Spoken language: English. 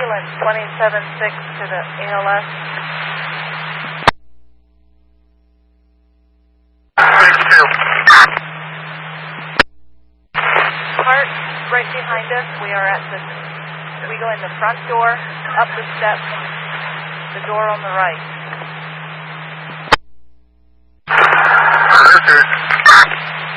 Leland, 27-6 to the ALS. Heart, right behind us. We are at we go in the front door, up the steps, the door on the right.